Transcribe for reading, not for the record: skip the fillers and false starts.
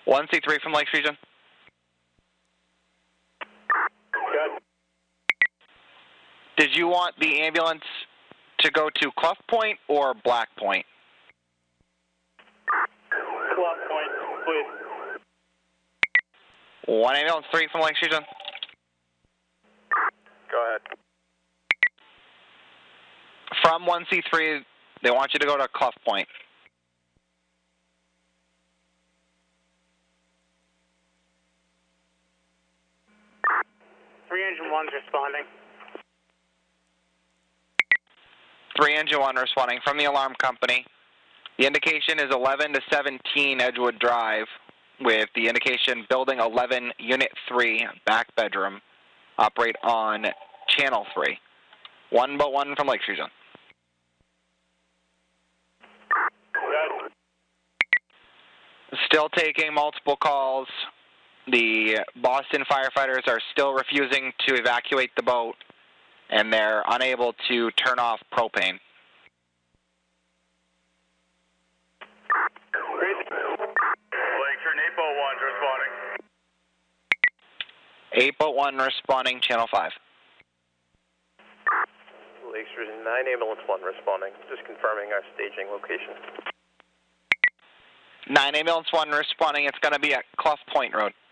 1C3 from Lakes Region. Good. Did you want the ambulance to go to Clough Point or Black Point? Clough Point, please. 1 ambulance 3 from Lakes Region. Go ahead. From 1C3, they want you to go to Clough Point. 3 Engine 1's responding. 3 Engine 1 responding from the alarm company. The indication is 11 to 17 Edgewood Drive, with the indication Building 11, Unit 3, back bedroom. Operate on Channel 3. 1-1 from Lakes Region. Good. Still taking multiple calls. The Boston firefighters are still refusing to evacuate the boat, and they're unable to turn off propane. Lakeshore 801's responding. 8-1 responding, Channel 5. Lakeshore 9 Ambulance 1 responding. Just confirming our staging location. 9 Ambulance 1 responding. It's going to be at Clough Point Road.